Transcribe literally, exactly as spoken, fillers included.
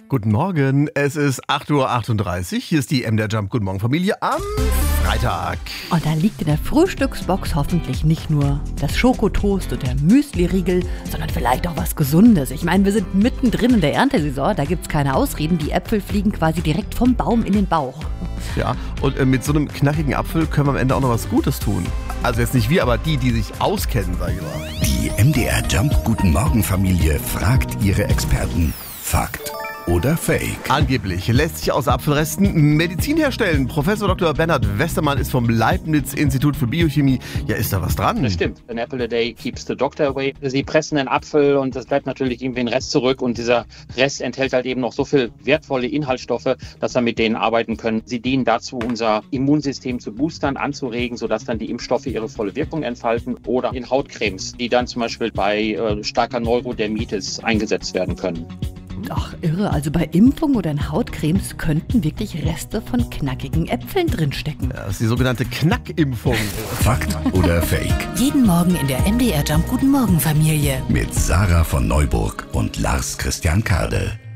Guten Morgen, es ist acht Uhr achtunddreißig. Hier ist die M D R Jump Guten Morgen Familie am Freitag. Und da liegt in der Frühstücksbox hoffentlich nicht nur das Schokotoast und der Müsli-Riegel, sondern vielleicht auch was Gesundes. Ich meine, wir sind mittendrin in der Erntesaison, da gibt's keine Ausreden. Die Äpfel fliegen quasi direkt vom Baum in den Bauch. Ja, und äh, mit so einem knackigen Apfel können wir am Ende auch noch was Gutes tun. Also jetzt nicht wir, aber die, die sich auskennen, sag ich mal. Die M D R Jump Guten Morgen Familie fragt ihre Experten. Fakt oder Fake? Angeblich lässt sich aus Apfelresten Medizin herstellen. Professor Doktor Bernhard Westermann ist vom Leibniz-Institut für Biochemie. Ja, ist da was dran? Das stimmt. An apple a day keeps the doctor away. Sie pressen einen Apfel und es bleibt natürlich irgendwie ein Rest zurück. Und dieser Rest enthält halt eben noch so viel wertvolle Inhaltsstoffe, dass wir mit denen arbeiten können. Sie dienen dazu, unser Immunsystem zu boostern, anzuregen, sodass dann die Impfstoffe ihre volle Wirkung entfalten. Oder in Hautcremes, die dann zum Beispiel bei äh, starker Neurodermitis eingesetzt werden können. Ach, irre. Also bei Impfung oder in Hautcremes könnten wirklich Reste von knackigen Äpfeln drinstecken. Ja, das ist die sogenannte Knackimpfung. Fakt oder Fake? Jeden Morgen in der M D R Jump Guten Morgen Familie. Mit Sarah von Neuburg und Lars Christian Kade.